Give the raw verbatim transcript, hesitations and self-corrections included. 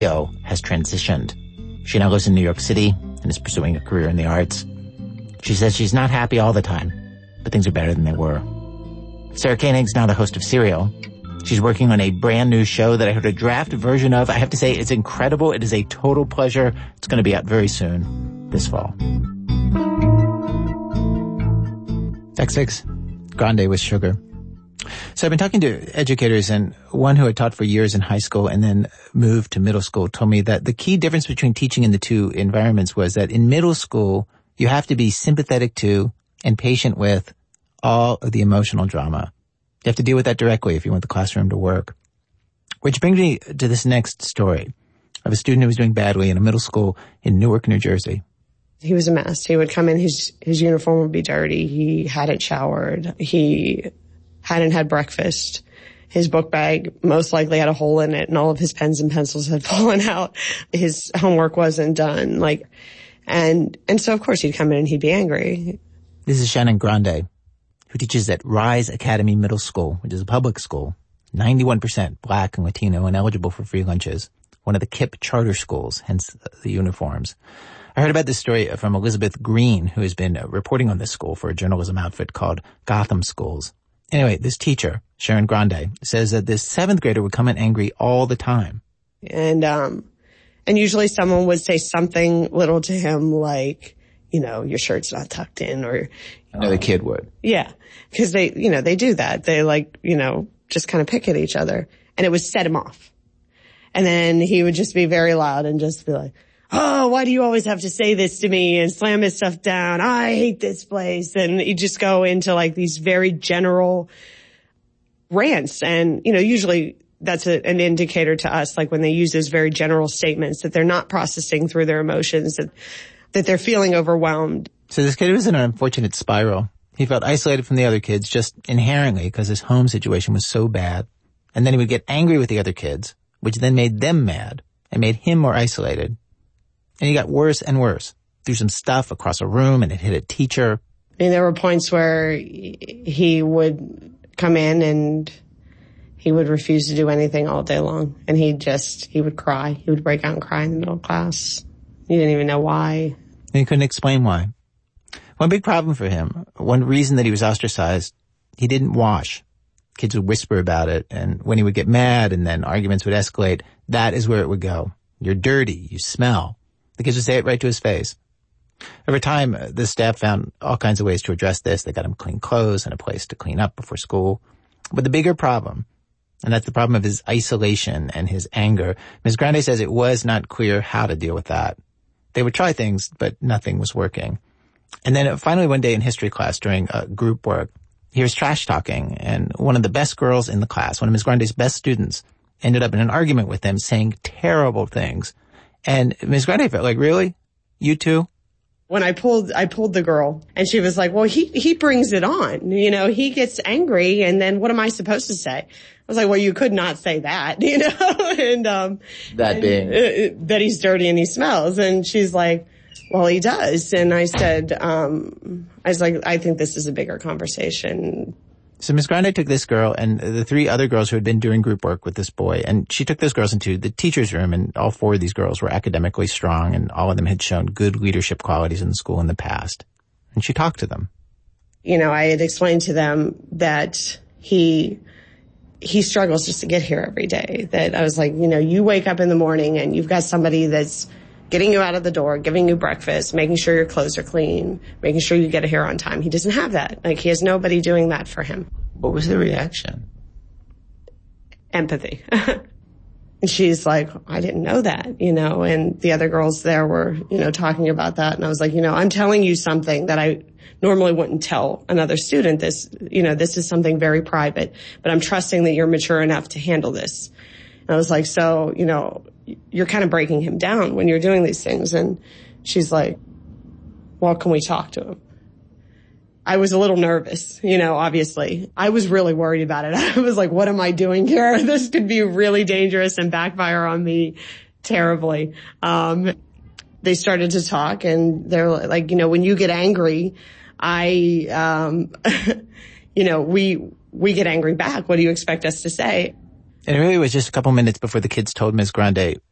has transitioned. She now lives in New York City and is pursuing a career in the arts. She says she's not happy all the time, but things are better than they were. Sarah Koenig's now the host of Serial. She's working on a brand new show that I heard a draft version of. I have to say, it's incredible. It is a total pleasure. It's going to be out very soon, this fall. X six, Grande with Sugar. So I've been talking to educators, and one who had taught for years in high school and then moved to middle school told me that the key difference between teaching in the two environments was that in middle school, you have to be sympathetic to and patient with all of the emotional drama. You have to deal with that directly if you want the classroom to work. Which brings me to this next story of a student who was doing badly in a middle school in Newark, New Jersey. He was a mess. He would come in, his his uniform would be dirty. He hadn't showered. He hadn't had breakfast. His book bag most likely had a hole in it, and all of his pens and pencils had fallen out. His homework wasn't done. Like, and and so of course he'd come in and he'd be angry. This is Shannon Grande, who teaches at Rise Academy Middle School, which is a public school, ninety-one percent Black and Latino and eligible for free lunches, one of the KIPP charter schools, hence the uniforms. I heard about this story from Elizabeth Green, who has been reporting on this school for a journalism outfit called Gotham Schools. Anyway, this teacher, Sharon Grande, says that this seventh grader would come in angry all the time. And, um, and usually someone would say something little to him like, you know, your shirt's not tucked in, or... Another kid would. Yeah. Cause they, you know, they do that. They like, you know, just kind of pick at each other, and it would set him off. And then he would just be very loud and just be like, oh, why do you always have to say this to me, and slam his stuff down. I hate this place. And you just go into like these very general rants. And, you know, usually that's a, an indicator to us, like when they use those very general statements, that they're not processing through their emotions, that, that they're feeling overwhelmed. So this kid was in an unfortunate spiral. He felt isolated from the other kids just inherently because his home situation was so bad. And then he would get angry with the other kids, which then made them mad and made him more isolated. And he got worse and worse. Threw some stuff across a room and it hit a teacher. And there were points where he would come in and he would refuse to do anything all day long. And he just, he would cry. He would break out and cry in the middle of class. He didn't even know why. And he couldn't explain why. One big problem for him, one reason that he was ostracized, he didn't wash. Kids would whisper about it. And when he would get mad and then arguments would escalate, that is where it would go. You're dirty. You smell. The kids would say it right to his face. Over time, the staff found all kinds of ways to address this. They got him clean clothes and a place to clean up before school. But the bigger problem, and that's the problem of his isolation and his anger, Miz Grande says it was not clear how to deal with that. They would try things, but nothing was working. And then finally one day in history class during uh, group work, he was trash talking, and one of the best girls in the class, one of Miz Grande's best students, ended up in an argument with him saying terrible things. And Miz Grande felt like, really? You too? When I pulled, I pulled the girl, and she was like, well, he, he brings it on. You know, he gets angry, and then what am I supposed to say? I was like, well, you could not say that, you know, and, um, that being, uh, that he's dirty and he smells. And she's like, well, he does. And I said, um, I was like, I think this is a bigger conversation. So Miz Grande took this girl and the three other girls who had been doing group work with this boy, and she took those girls into the teacher's room, and all four of these girls were academically strong, and all of them had shown good leadership qualities in the school in the past. And she talked to them. You know, I had explained to them that he, he struggles just to get here every day. That I was like, you know, you wake up in the morning and you've got somebody that's getting you out of the door, giving you breakfast, making sure your clothes are clean, making sure you get here on time. He doesn't have that. Like, he has nobody doing that for him. What was the reaction? Empathy. And she's like, I didn't know that, you know, and the other girls there were, you know, talking about that. And I was like, you know, I'm telling you something that I normally wouldn't tell another student. This, you know, this is something very private, but I'm trusting that you're mature enough to handle this. And I was like, so, you know, you're kind of breaking him down when you're doing these things. And she's like, well, can we talk to him? I was a little nervous, you know, obviously. I was really worried about it. I was like, what am I doing here? This could be really dangerous and backfire on me terribly. Um, they started to talk, and they're like, you know, when you get angry, I, um, you know, we, we get angry back. What do you expect us to say? And it really was just a couple minutes before the kids told Miz Grande